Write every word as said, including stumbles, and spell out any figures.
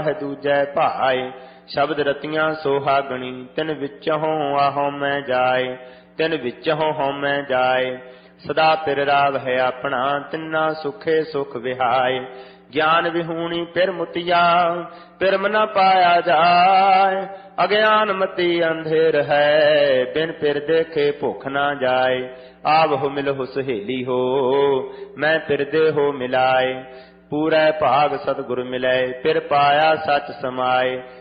ਹੈ ਦੂਜੈ ਭਾਏ। ਸ਼ਬਦ ਰਤੀਆਂ ਸੋਹਾਗਣੀ ਤਿਨ ਵਿਚਹੁ ਆਹੋ ਮੈਂ ਜਾਏ। ਤਿਨ ਵਿਚਹੁ ਹਉਮੈ ਜਾਏ। ਸਦਾ ਪਿਰ ਰਾਵ ਹੈ ਆਪਣਾ ਤਿੰਨਾ ਸੁਖੇ ਸੁਖ ਵਿਹਾਏ। ਗਿਆਨ ਵਿਹੂਣੀ ਪਿਰ ਮੁਤੀਆ ਪਿਰਮ ਨ ਪਾਇਆ ਜਾਏ। ਅਗਿਆਨ ਮਤੀ ਅੰਧੇਰ ਹੈ ਬਿਨ ਪਿਰ ਦੇਖੇ ਭੁੱਖ ਨਾ ਜਾਏ। ਆਵਹੁ ਮਿਲਹੁ ਸਹੇਲੀ ਹੋ ਮੈਂ ਪਿਰਦੇ ਹੋ ਮਿਲਾਏ। ਪੂਰੈ ਭਾਗ ਸਤਿਗੁਰ ਮਿਲੈ ਪਿਰ ਪਾਇਆ ਸਚ ਸਮਾਏ।